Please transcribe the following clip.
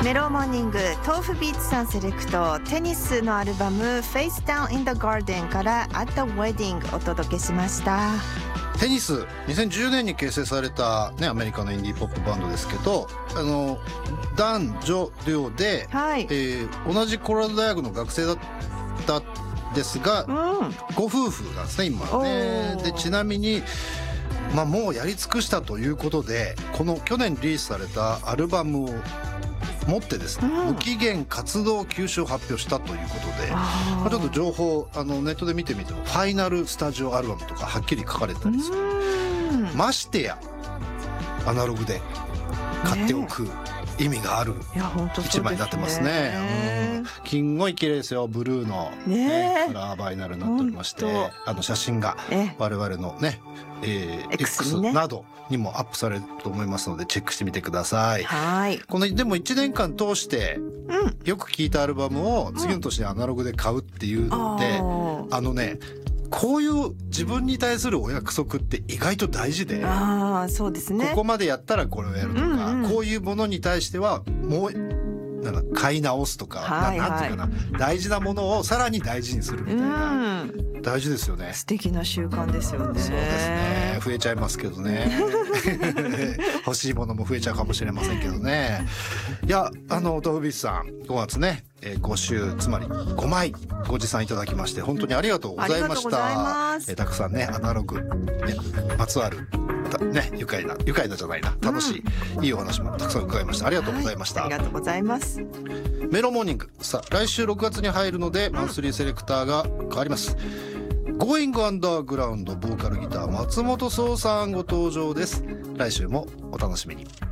メローモーニング豆腐ビーツさんセレクトテニスのアルバム Face Down in the Garden から At the Wedding お届けしました。 テニス2010年に結成された、ね、アメリカのインディーポップバンドですけど男女デュオで、はい、同じコロラド大学の学生だったんですが、ご夫婦なんですね今はね。でちなみにもうやり尽くしたということでこの去年リリースされたアルバムを持ってですね、無期限活動休止を発表したということで、ちょっと情報ネットで見てみてもファイナルスタジオアルバムとかはっきり書かれたりする。ましてやアナログで買っておく意味がある一枚になってますね。金ごい綺麗ですよ。ブルーの、カラーバイナルになっておりまして、写真が我々のね、X などにもアップされると思いますのでチェックしてみてください。このでも1年間通してよく聴いたアルバムを次の年にアナログで買うっていうのってこういう自分に対するお約束って意外と大事で、 そうですね、 ここまでやったらこれをやるとか、こういうものに対してはもうなんか買い直すとか、なんていうかな、大事なものをさらに大事にするみたいな、大事ですよね。 素敵な習慣ですよね。 そうですね。増えちゃいますけどね欲しいものも増えちゃうかもしれませんけどね。いや豆腐ビーツさん5月ね、5週つまり5枚ご持参いただきまして本当にありがとうございました。たくさんねアナログまつわる愉快なじゃないな、楽しい、いいお話もたくさん伺いました。ありがとうございました。 ありがとうございます。 メロモーニングさあ来週6月に入るのでマンスリーセレクターが変わります。Going Underground ボーカルギター松本壮さんご登場です。来週もお楽しみに。